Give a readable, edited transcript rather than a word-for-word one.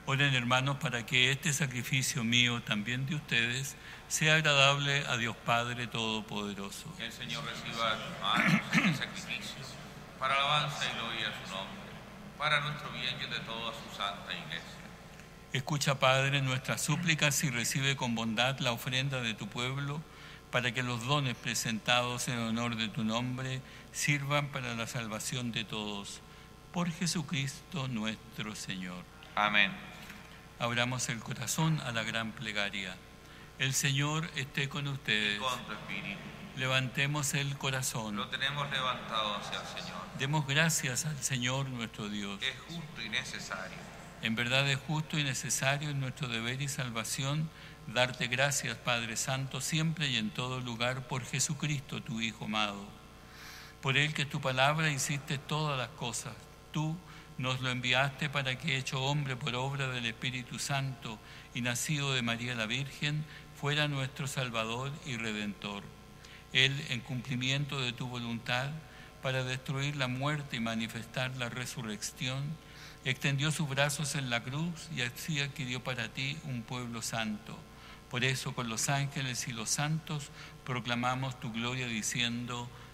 Oren, hermanos, para que este sacrificio mío, también de ustedes, sea agradable a Dios Padre Todopoderoso. Que el Señor reciba de tus manos este sacrificio, para alabanza y gloria a su nombre, para nuestro bien y el de toda su santa Iglesia. Escucha, Padre, nuestras súplicas y recibe con bondad la ofrenda de tu pueblo, para que los dones presentados en honor de tu nombre sirvan para la salvación de todos. Por Jesucristo nuestro Señor. Amén. Abramos el corazón a la gran plegaria. El Señor esté con ustedes. Y con tu espíritu. Levantemos el corazón. Lo tenemos levantado hacia el Señor. Demos gracias al Señor nuestro Dios. Es justo y necesario. En verdad es justo y necesario en nuestro deber y salvación darte gracias, Padre Santo, siempre y en todo lugar, por Jesucristo, tu Hijo amado. Por Él, que tu palabra hiciste todas las cosas. Tú nos lo enviaste para que, hecho hombre por obra del Espíritu Santo y nacido de María la Virgen, fuera nuestro Salvador y Redentor. Él, en cumplimiento de tu voluntad, para destruir la muerte y manifestar la resurrección, extendió sus brazos en la cruz y así adquirió para ti un pueblo santo. Por eso, con los ángeles y los santos, proclamamos tu gloria diciendo: